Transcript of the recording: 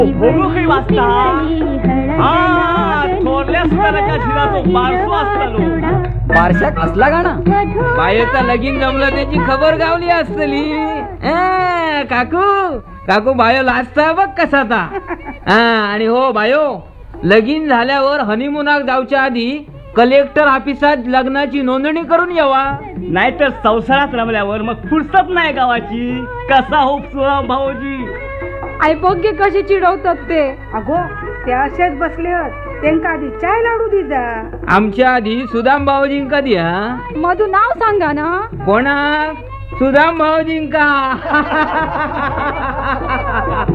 भोगू काही वाचता हा थोरल्या सुताराच्या झिराचो बारसो असतालो. बारशाक असला गाणा बायोचा लगीन जमलं त्याची खबर गावली असतली. काकू काकू बायो लाजता बघ कसा आता. आणि हो बायो लगीन झाल्यावर हनीमूनाक जाऊच्या आधी कलेक्टर ऑफिसात लग्नाची नोंदणी करून यावा. नाहीतर संसारात रमल्यावर मग फुरसत नाही गावाची. कसा हो भाऊजी. आई बघे कशी चिडवतात ते. अगो ते असेच बसले त्यांका आधी चाय लाडू दे जा. आमच्या आधी सुदाम भाऊजींका द्या. मधू नाव सांगा ना. कोणा सुदाम भाऊजींका.